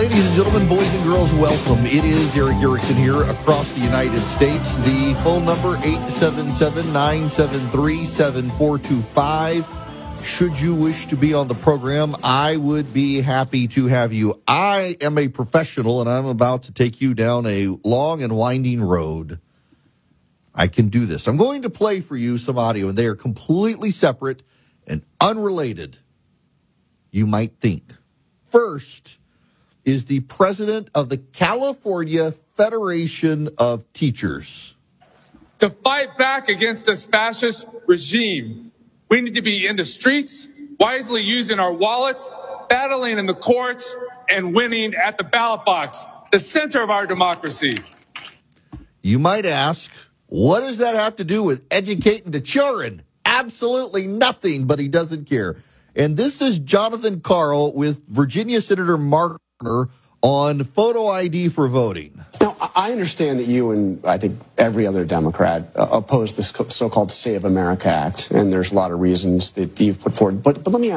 Ladies and gentlemen, boys and girls, welcome. It is Eric Erickson here across the United States. The phone number, 877-973-7425. Should you wish to be on the program, I would be happy to have you. I am a professional, and I'm about to take you down a long and winding road. I can do this. I'm going to play for you some audio, and they are completely separate and unrelated, you might think. First is the president of the California Federation of Teachers. To fight back against this fascist regime, we need to be in the streets, wisely using our wallets, battling in the courts, and winning at the ballot box, the center of our democracy. You might ask, what does that have to do with educating the children? Absolutely nothing, but he doesn't care. And this is Jonathan Karl with Virginia Senator Mark Warner on photo ID for voting. Now, I understand that you and I think every other Democrat oppose this so-called Save America Act, and there's a lot of reasons that you've put forward. But let me